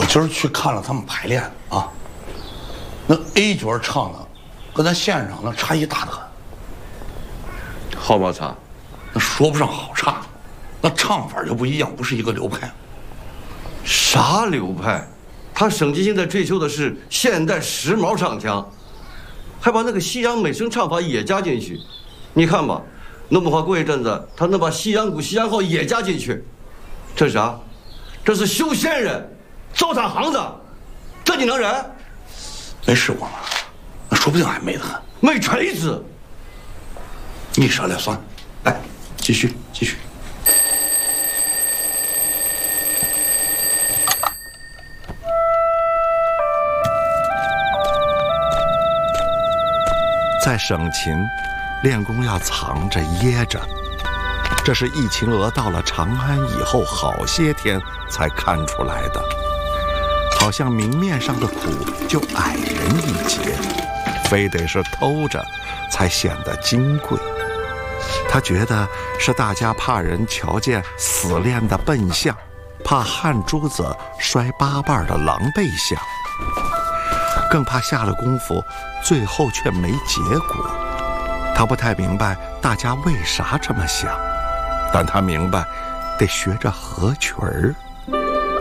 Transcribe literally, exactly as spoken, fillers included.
今儿去看了他们排练啊，那 A 角唱的，跟咱线上那差异大得很。 好不差？ 那说不上好差，那唱法就不一样，不是一个流派。 啥流派？他省级现在追求的是现代时髦唱腔，还把那个西洋美声唱法也加进去。你看吧，弄不好过一阵子他能把西洋鼓、西洋号也加进去。这是啥？这是修仙人，糟蹋行当，这你能忍？ 没试过吗？那说不定还美得很。 没锤子。 你说了算。来，继续继续。 在省琴，练功要藏着掖着，这是易秦娥到了长安以后好些天才看出来的。好像明面上的苦就矮人一截，非得是偷着才显得金贵。他觉得是大家怕人瞧见死练的笨相，怕汗珠子摔八瓣的狼狈相，更怕下了功夫最后却没结果。他不太明白大家为啥这么想，但他明白得学着合曲儿。